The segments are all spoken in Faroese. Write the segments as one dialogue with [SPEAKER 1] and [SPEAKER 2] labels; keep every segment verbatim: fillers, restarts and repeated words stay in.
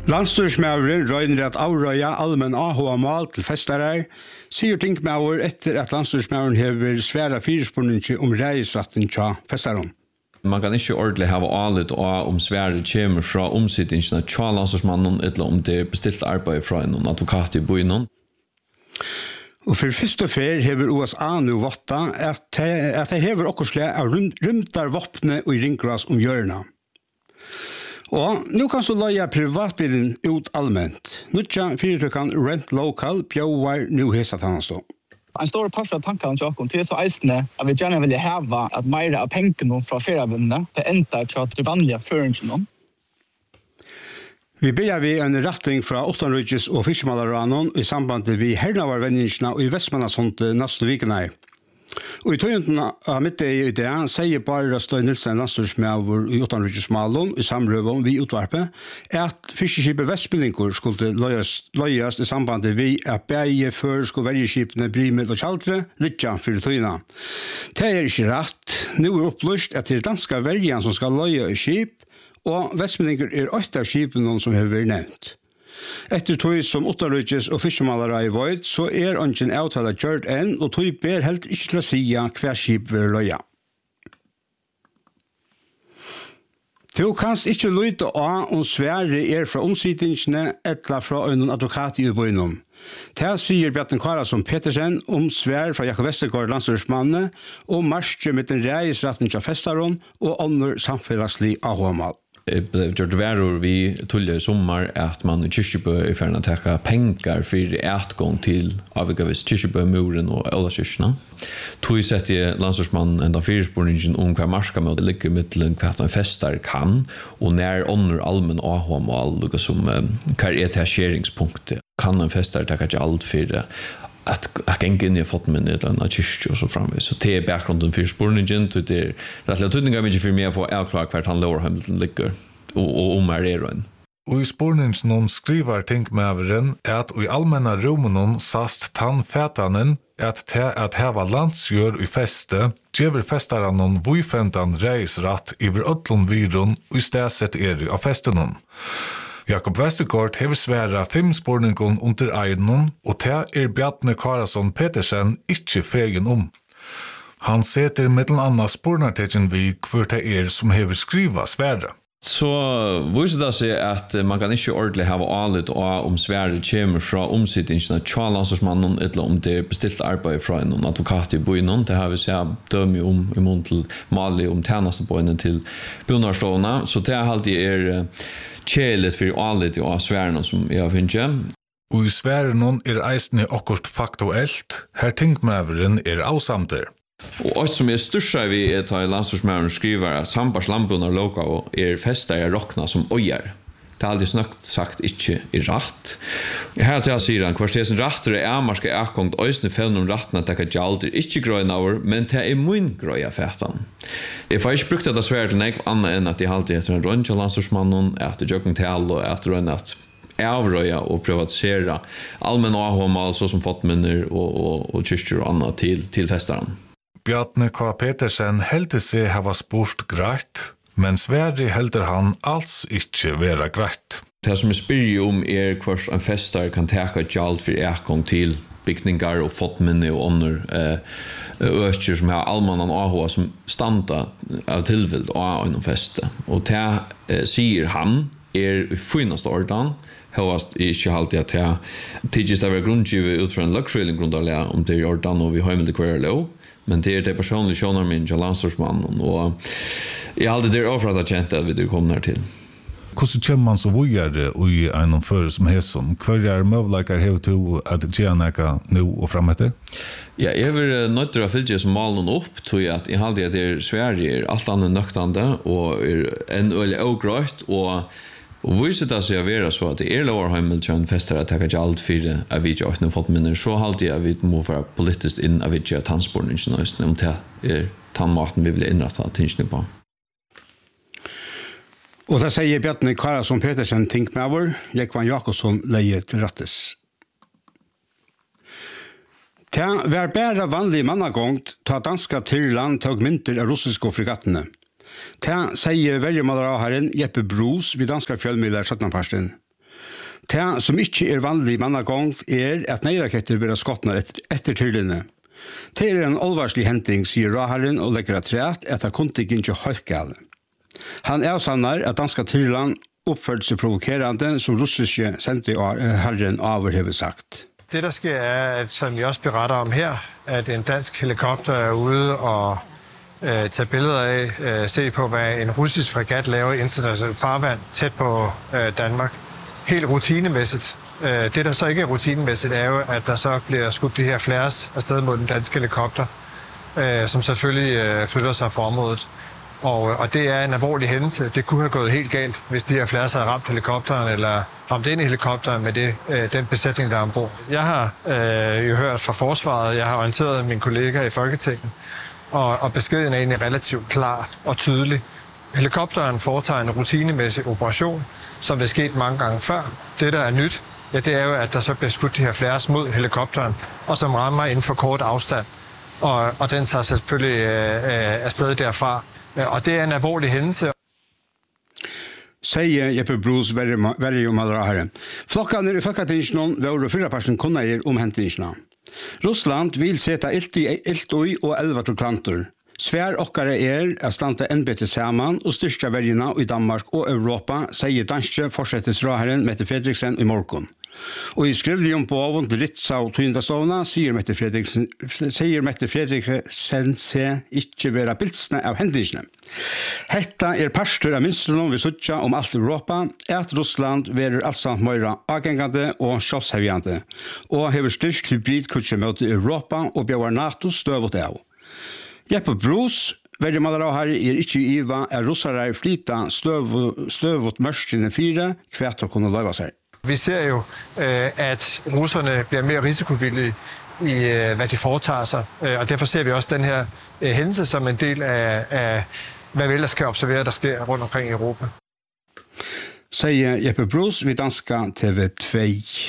[SPEAKER 1] Landstyrsmævren røyner at avrøya allmenn A H A-mal til festarar, sier tingmæver etter at landstyrsmævren hever sværa fyrespurningi om reisratten tja festaron.
[SPEAKER 2] Man kan ikke ordentlig hava alit og om svære kommer fra omsittingene tja landstyrsmannen, eller om det er bestilt arbeid fra en advokat i byen.
[SPEAKER 1] Og for første fer hever U S A nu votta at det hever okkorsle av rymtar våpne og ringras om hjørna. Og nu kan så leie privatbilen ut allmänt. Nutja fyrtøkkan Rent Local bjauar nu hesa tannastå.
[SPEAKER 3] En stor part av tankene til åkken til så eisende at vi gjerne vil heva at meira av pengene fra ferievinnene det enda til at det vanlige føringene.
[SPEAKER 1] Vi ber vi en retting fra Åttanrykjes og Fiskemalaраnon i samband med hernavarvenningsna og i Vestmannasont neste vikene her. Og i tøyenten av midt i det sier bare Støy Nilsen landstyrsmæver i Åttanrykjes Malon i samrøven vi utvarpet at fiskeskipet Vestbillingor skulle løyes i samband med at begge før skulle vergeskipene Brimel og Kjaldre lytja for tøyene. Det er ikke rett. Nå er opplyst at det er danske vergen som skal løye i skip, og Vestbillingor er åtte av skipene som har vært nevnt. Etter tog som Åttanrykjes og Fiskemalare i Void, så er ønsken avtale gjørt enn, og tog ber helt ikke til å si hver skip vil løye. Du kan ikke lytte av om Sverige er fra omsittingene eller fra en advokat i ubøynom. Det sier Bjarten Karasson Petersen om Sverige fra Jakob Vestergaard landstyrsmanne og marsje med den reisretten til festaron og andre samfunnslige A H A-mal.
[SPEAKER 2] Det gjør det verre vi tuller i sommer at man i Kyrkjebø er ferdig å takke penger for etgång til avgavis Kyrkjebø, Muren og Øldakyrkjene. Tog sett i landstyrsmannen enda fyrspurningen om hva marska med ligger mittelen hva en festar kan, og nær under allmenn A H A-mal, som hva er til skjeringspunktet. Kan en festar takke ikke alt for att jag kan inte fått med det en kyrka och så framvis. Så det är bakgrunden för spårningen. Det är rätt lätt tydligen mycket för mig att få avklart vart han lovar Hamilton ligger och om är det då.
[SPEAKER 4] Og i spårningen någon skriver tingmæveren at i allmänna rummen sast tannfätanen at te at heva landsgjør i feste, gjever festaran vujfemtan reisratt iver ötlun virun og i stedet er av festenon. Jakob Vestergaard hever sværa fem spårningon under egnon, og te er Bjartne Karasson Petersen ikkje fegen om. Han seter mellom anna spårnartegen vi hver te er som hever skriva sværa.
[SPEAKER 2] Så viser det seg at man kan ikke ordentlig hava alit og om Sverige kommer fra omsittingene tja landstyrsmannen eller om det er bestilt arbeid fra en advokat i byen. Det har vi sett dømme om i mån til Mali om tjenestebøyene til Bunnarstående. Så det er alltid er kjelet for alit og Sverige som jeg har finnet.
[SPEAKER 4] Og i Sverige er eisne akkurat faktuelt, her tingmæveren er avsamter.
[SPEAKER 2] Og alt som er størst vi er til landstyrsmæveren skriver at Sambars landbunnar loka og er festar er rokna som ojar. Det er aldri snøkt sagt ikke er rett. Her til jeg sier han, hver stedsen retter er amarska erkongt, øysne fevnum rettene at det kan aldri ikke grøyna over, men det er mun grøya fætan. Jeg får ikke brukt dette svært til nek annet enn at jeg alltid etter en rønn til landstyrsmannen, etter jøkken til og etter rønn at avrøya og privatisera allmenn A H A-mal, så som fåttminner og, og, og kyrkjer og annet til, til festaren.
[SPEAKER 4] Bjartne K. Petersen heldur seg hava spurt greit, men Sverige heldur han alls ikkje vera greit.
[SPEAKER 2] Det som jeg spyrir om er hvers en festar kan teka gjald for ekong til bygningar og fåttminne og ånder økjer som har allmannan A H A som standa av tilvild og av en feste. Og det eh, sier han er i finast ordan, høyast ikke alltid at det tidligst av grunngivet ut fra en løkfrøyling grundarlega om det er ordan og vi har med det kvar lov. Men det er det personlige kjønner min til landstyrsmannen, og jeg har alltid det overfor at jeg kjente at vi kommer her til.
[SPEAKER 4] Hvordan kommer man så vujere i en føre som Hesson? Hva er møvleikere hever til at gjøre noe nå og fremetter?
[SPEAKER 2] Ja, jeg vil nødt til å fylle som malen opp, tror jeg at jeg har alltid at det er Sverige er alt annet nøktende, og er en øyelig ågrøyt, og Og viser det seg å være så at det er lovar Hamilton fester at jeg ikke alt fire av vi ikke har fått minner, så alltid at vi må være politisk inn av vi ikke har tannspårningen om det er tannmaten vi vil innrette tingene på.
[SPEAKER 1] Og det sier Bjartne Karasson Petersen tingmæver, Jekvan Jakobsson leie til rettes. Det var bare vanlig mannagongt ta danska Tyrland tog mynter av russiske fregattene. Det sier velgermaleraharen Jeppe Bros vid danska fjellmidler sjøttenparsten. Det som ikke er vanlig mannagång er at neiraketter blir skottnar etter, etter tyrlinne. Det er en alvarslig hending, sier Raharen og legger at træt at det kunne ikke helt gale. Han avsannar at danska tyrlan uppförde sig provokerande som russiske sendeherren Aver sagt.
[SPEAKER 5] Det der sker er, at, som jeg også beretter om her, at en dansk helikopter er ude og øh, tage billeder af, øh, se på hvad en russisk fregat laver i internationalt farvand tæt på øh, Danmark. Helt rutinemæssigt. Øh, det der så ikke er rutinemæssigt er jo, at der så bliver skudt de her flares afsted mod den danske helikopter, øh, som selvfølgelig øh, flytter sig fra området. Og, og det er en alvorlig hændelse. Det kunne have gået helt galt, hvis de her flares havde ramt helikopteren, eller ramt ind i helikopteren med det, øh, den besætning, der er ombord. Jeg har øh, jo hørt fra forsvaret, jeg har orienteret mine kolleger i Folketinget, og, og beskeden er egentlig relativt klar og tydelig. Helikopteren foretager en rutinemæssig operation, som det er sket mange gange før. Det, der er nyt, ja, det er jo, at der så bliver skudt de her flares mod helikopteren, og som rammer inden for kort afstand. Og, og den tager selvfølgelig øh, afsted derfra. Og det er en alvorlig hændelse.
[SPEAKER 1] Sier Jeppe Bruce veldig om alle herre. Flokkene i Folketingene var fyra personer kunner om hentingsene. Russland vil sette ilt i og elva til klanter. Svær okkare er at stande ennbete saman og styrke vergene i Danmark og Europa, sier danske forsettesraheren Mette Fredriksen i morgen. Og i skrivelig om på avond Ritsa og Tøyndastovna sier Mette Fredriksen, sier Mette Fredriksen seg ikke være bildsene av hendelsene. Hetta er pastor av minstrene vi suttja om alt Europa, at Russland verer allsamt møyra avgengande og sjåshevjande, og hever styrst hybridkutsje mot Europa og bjør NATO støvot av. Jeppe Bruce, veldig maler av her, er ikke i Iva, er russere flyta støvot mørskene fire, kvært å kunne løyva seg.
[SPEAKER 5] Vi ser jo, at russerne bliver mere risikovillige i, hvad de foretager sig. Og derfor ser vi også den her hændelse som en del af, af hvad vi ellers kan observere, der sker rundt omkring i Europa.
[SPEAKER 1] Sier Jeppe Bruce ved danska T V to.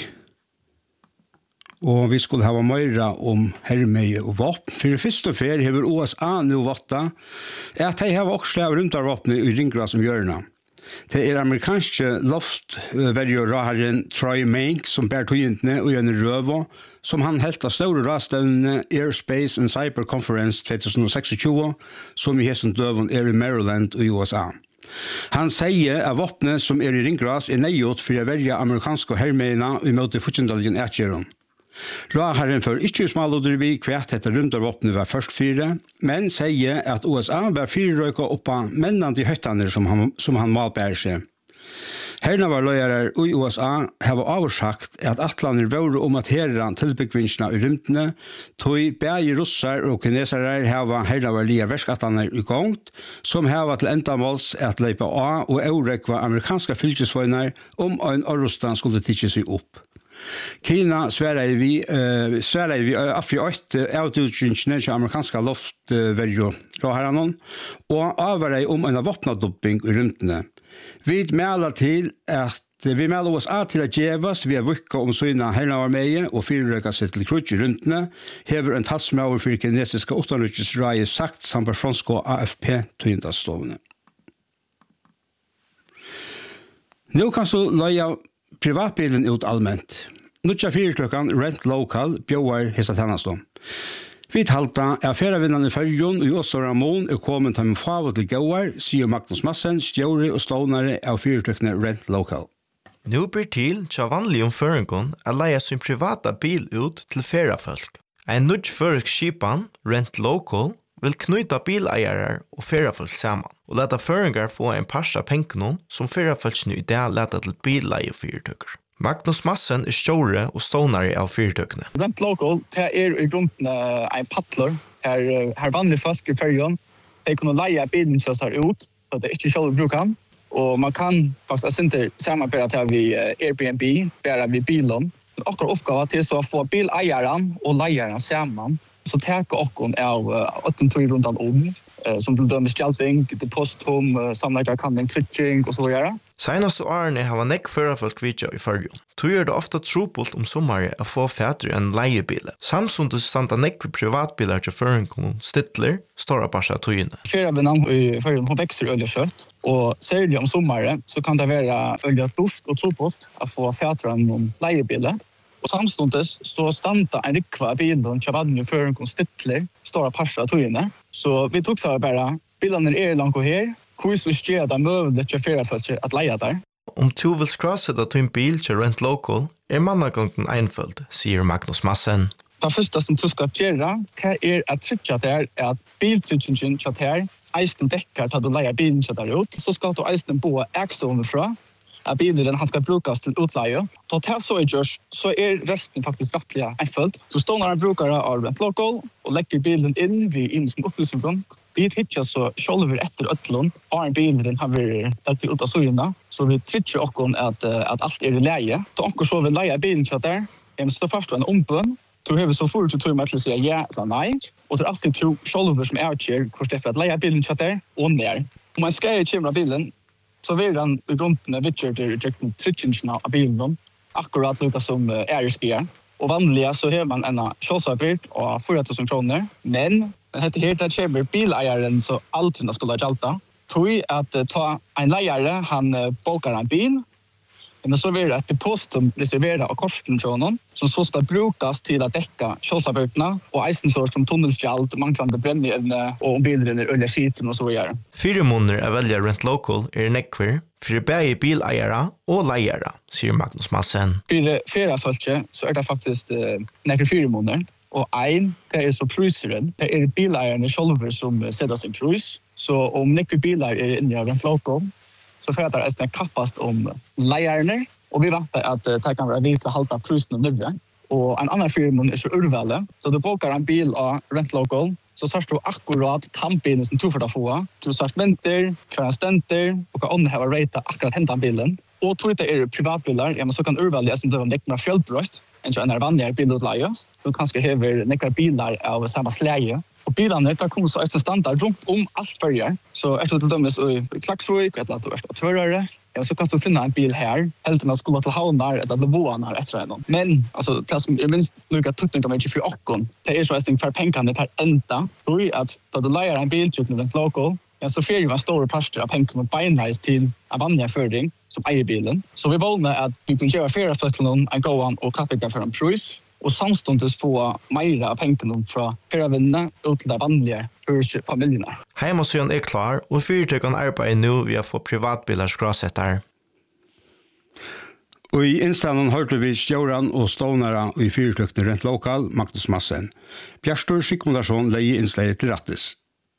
[SPEAKER 1] Og vi skulle ha mer om hermeie og våpen. For det første fer har U S A nå vatta at de har også rundt av våpnet i ringra som hjørna. Det er amerikanske luftvergeraheren Troy Mank som bærer togjentene og gjør røve, som han helt av store rastevnene Airspace and Cyber Conference twenty twenty-six, som i hessen døven er i Maryland og U S A. Han sier at våpnet som er i ringgras er nøyot for å velge amerikanske hermeina i møte fortjendaljen etgjøren. Raharen for ikke smalodder vi kvært etter rundarvåpnet var først fire, men sier at U S A var fire røyka oppa mennande høytaner som han, som han malbærer seg. Herna var løyere i U S A har avsagt at atlaner våre om at herran tilbyggvinsjene i rymtene, tog bæge russar og kinesere hava herna var lia verskatlaner i gongt, som hava til endamåls at leipa av og eurekva amerikanska fylkesvøyner om en Orustan skulle tidsje seg opp. Kina sverre vi uh, sverre vi uh, afri åtte oututjingene til amerikanske luftverjo Raharanon og avare om en våpnadupping i rymtene. Vi melder til at vi melder oss av til at gjevast vi har vukka om søgna hernavarmeie og fyrrøyka seg til krutsk i rymtene hever en talsmauer for kinesiske utenriksraie sagt samt fransko A F P tøyndastovene. Nå kan så løya privatbilen ut allmänt. Nutja fyrklokkan Rent Local bjóar hesa tennastom. Vi talta er ferravinnan i fyrjon og Jåstor Ramon er kommet til en favet til gåar, sier Magnus Massen, stjåri og stånare av fyrklokkene Rent Local.
[SPEAKER 6] Nu blir til tja vanlig om føringon a leia sin privata bil ut til ferrafolk. Ein nudj førik skipan, Rent Local, vil knyta bileiarar og ferrafolk saman, og leta føringar få en parsa pengenon som ferrafolkene i dag leta til bileie fyrtøkker. Magnus Massen er stjåre og stånare av fyrtøkkene.
[SPEAKER 3] Rent Local, det er i grunden en paddler, her, her vanlig folk i fergen, de kunne leie bilen som ser ut, så det er ikke selv bruker han, og man kan faktisk ikke samarbeide til vi Airbnb, bare vi bilen. Akkurat oppgave til så å få bileieren og leieren sammen, så taker okkon av åtten tur rundt om, som til dømes kjelsing, til posthom, samleggere, kanning, twitching og så videre.
[SPEAKER 6] Senaste årene har nekk førerfolk vidja i fyrjon. Tog er det ofta trupult om sommare å få fætre enn leiebile. Samsundet standa nekk privatbilar til føringen stittler, stora parsa togene.
[SPEAKER 3] Fyrarvinnan i fyrjon, hun vekser øyelig kjøtt, og særlig om sommare så kan det være øyelig duft og trupult å få fætre enn leiebile. Og samstundes så standa en rikva bilen til vanlig føringen stittler, stora parsa togene. Så vi tok seg bare, bilene er langt og her, hvor så skjer det mulig til fyrarfolk at leie der.
[SPEAKER 6] Om du vil skrasette din bil til Rent Local, er mannagangen einfølt, sier Magnus Massen.
[SPEAKER 3] Det første som du skal gjøre, det er at trykke der, er at biltrykkingen til der, eisen dekker til du leier bilen til der ut, så skal du eisen bo ekstående fra, at bilen han skal brukes til utleie. Så til så er gjørs, så er resten faktisk rettelig einfølt. Så står når han bruker av Rent Local, og legger bilen inn ved imensen opplysningen. Vi trykker så sjølver etter øtlån, og en bilen har vært delt ut av søgene, så vi trykker okken at, at alt er i leie. Så onker så vil leie bilen til der, men så først er en ombøn, så har vi så for til å til å si ja eller nei, og så er alltid to sjølver som er ikke hvor det er at leie bilen til der, og ned. Om man skal kjemre bilen, så vil den i grunden vidtjør til trykkingen av bilen, akkurat lukket som er i skje. Og vanliga så har man en kjølsavbyrd og fyra tusen kroner, men dette her det kommer bileieren så alltid skulle ha gjalta. Tog at ta en leiere, han bokar en bil, men så blir det et depositum reserveret av korsen til honom, som så skal brukes til å dekke kjølsavbyrdene, og eisen så som tunnelskjalt, manglande brennende, og om bilen er øye skiten og så videre.
[SPEAKER 6] Fire måneder av velger Rent Local er nekver, for begge bileiere og leiere, sier Magnus Massen.
[SPEAKER 3] For feriefølge så er det faktisk uh, nekver fire måneder, og en, det er så pruseren, det er bileierne selv som setter sin prus, så om nekver bileier er inne i Rent Local, så får jeg det kappast om leierne, og vi venter at det kan være vidt til å halte prusen og nødvendig. Og en annen firma er så urvelde, så du bokar en bil av Rent Local, så sørst du akkurat tannbilen som du får da få. Du sørst venter, hver stenter, og hva ånden har reit akkurat hentet bilen. Og tror det er privatbiler, ja, men så kan urvelde som det var nekna fjellbrøtt, enn så en er vanligere bilutleie, så du kanskje hever nekna biler av samme sleie. Og bilene der kommer så etter standard rundt om alt førje. Så etter til dømes i Klaksvøk, eller at du er på tvørere, ja, så kan du finne en bil her, helt til å skulle til havner, eller til boene her etter en. Men, altså, det som er minst lukket tøtning av meg for åkken, det er så etter for pengene per enda, tror jeg at da du leier en bil til Rent Local, ja, så fyrer vi en store parster av pengene beinleis til en vanlig føring som eier bilen. Så vi valgte at vi kunne gjøre feriefølgen en gåan og kappegge for en prus, og samstundes få mer av pengene fra ferievinnene ut til de vanlige familiene.
[SPEAKER 6] Heimasøen er klar, og fyrtøkene arbeider nå ved å få privatbiler skrasettere.
[SPEAKER 1] Og i innstanden hørte vi stjåren og stånere i fyrtøkene Rent Local, Magnus Massen. Bjerstor Sikmundarsson leie innsleie til rattes.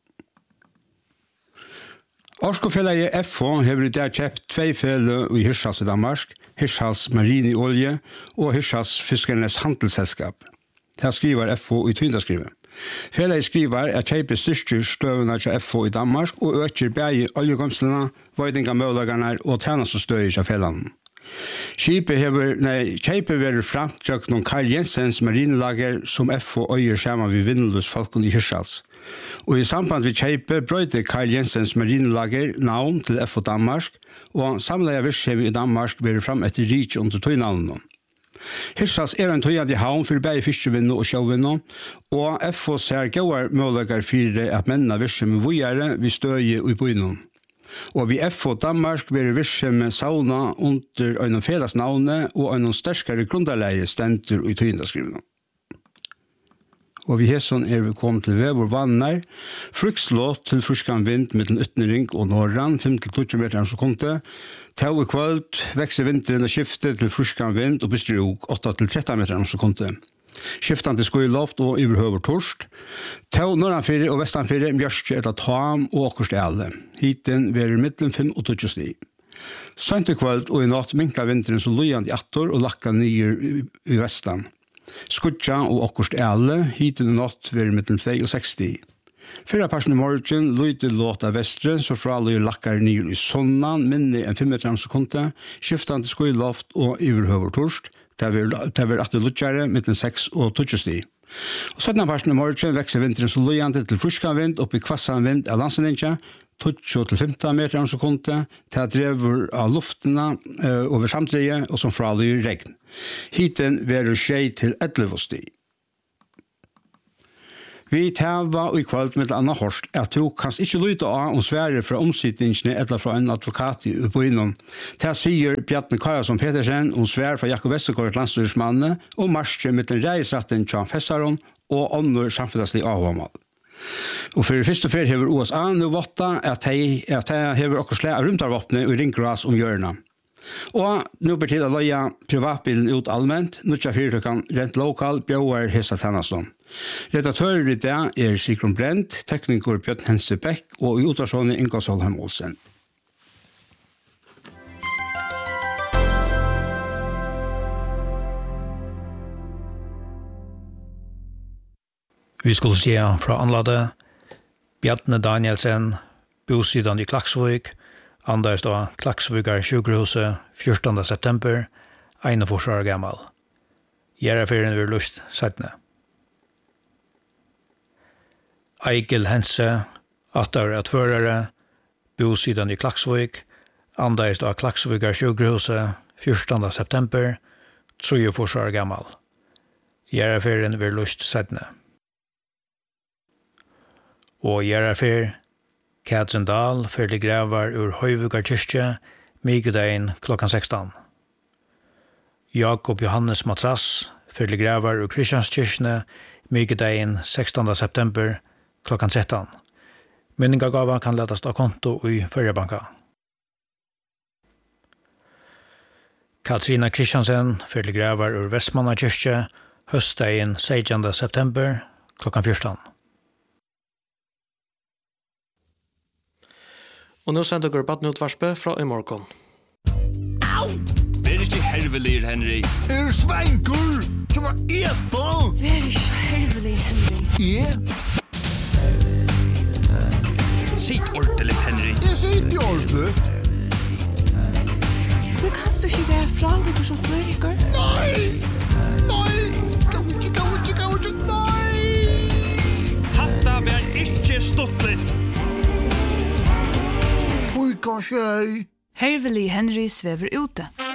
[SPEAKER 1] Orskofellet F H har i dag kjøpt tvei fele i Hirschals i Danmark, Hirschals Marine Olje og Hirschals Fiskernes Handelsselskap. Det skriver F H i Tyndaskrivet. Fellet skriver at kjøpet styrker støvene til F H i Danmark og øker begge oljekomstene, vøydingamøvlegene og tjenestestøy til fellene. Skipet hever, nei, kjøpet verer frem til noen Karl Jensens marinelager som F H øyer sammen ved Vindelus Falkon i Hirschals. Og i samband med kjøpet brøyte Karl Jensens marinelager navn til F H Danmark, og samleie virksomhet i Danmark verer frem etter rik under tøynavnene. Hirschals er en tøyende havn for begge fiskevinner og sjøvinner, og F H ser gode muligheter for at mennene virksomhet vågjere ved støye i byen. Og vi F H Danmark verer virksomhet sauna under en felles navne og en sterkere grunderleie stenter i tøyendaskrivene. Og vi hesson er vi kommet til Vevor Vannar, frukslåt til fruskan vind mellom Ytnering og Norran, fem til tolv meter om sekundet. Tau i kvöld vekser vinteren og skifter til fruskan vind og bystrug åtte til tretton meter om sekundet. Skiftande skoiloft og iverhøver torst. Tau norranfyrir og vestanfyrir mjørstje etter tam og okkurst alle. Hiten verer middelen fem og tolv sti. Sønt i kvöld og i natt minkar vinteren så lujand i attor og lakka nyer i vestan. Skudja og okkurst alle, hiten og natt verer middelen tvei og seks sti. Fyrra parsen i morgen lydde låt av vestre, så fra alle lakkar nyer i sonnan, minne enn fem meter om sekundet, skiftande skoiloft og iverhøver torst. Det er atter luttjare, middelen seks og tolv sti. Og søttende parten i morgen vekser vinteren så lujande til fruskan vind opp i kvassan vind av landsendinja, tjugo til femten meter om sekundet, til at drever av luftene uh, over samtlige, og som fralyr regn. Hiten verer tjei til elleve stig. Vi tæva og i kveld med Anna Horst at du kan ikke lytte av om svære fra omsidningene eller fra en advokat i uppåinnom. Det sier Bjarne Karasson Petersen om svære fra Jakob Vestergaard landstyrsmanne og marsje med den reisretten Jan Fessaron og andre samfunnslige avhåndmål. Og for første fer hever U S A nå votta at de hever okkur slag av rymdarvåpne og ringgras om hjørna. Og nå blir til å løye privatbilen ut allment, nødja fyrtøkken rent lokal bjøver hesa tennastom. Redaktører i det er Sigrun Brent, tekniker Bjørn Hense Beck og i utrasåndet Inga Solheim Olsen.
[SPEAKER 7] Vi skulle se fra anladet Bjarne Danielsen, bosidan i Klaksvik, Anders da Klaksvikar sjukhuset fjortonte september, einogfyrre år gammal. Gjerraferien vil lust settene. Eigil Hense, attar at førere, bosidan i Klaksvik, Anders da Klaksvikar sjukhuset fjortonte september, treogfyrre år gammal. Gjerraferien vil lust settene. Og Gjerrafer, Katrin Dahl, fyrlig grevar ur Høyvugar kyrkje, migdagen klokkan sekstan. Jakob Johannes Matrass, fyrlig grevar ur Kristianskyrkjene, migdagen sekstonte september, klokkan tretton. Minningagava kan letas av konto i Førjabanka. Katrina Kristiansen, fyrlig grevar ur Vestmanna kyrkje, høstdagen sekstende september, klokkan fjorton.
[SPEAKER 8] Og nå sender dere baden utvarspe fra i morgen.
[SPEAKER 9] Au! Vær ikke hervelig, Henry.
[SPEAKER 10] Er svenker som er eta?
[SPEAKER 11] Vær ikke hervelig, Henry.
[SPEAKER 10] Ja?
[SPEAKER 9] Sitt ordentlig, Henry.
[SPEAKER 10] Jeg sitter ordentlig.
[SPEAKER 11] Hvor kan du ikke være fra deg som førikker?
[SPEAKER 10] Nei! Nei! Kan du ikke, kan du ikke, kan du ikke, nei!
[SPEAKER 9] Hatta vær ikke stuttlig.
[SPEAKER 10] Oi, kanskje.
[SPEAKER 11] Hervelig Henry svever ute.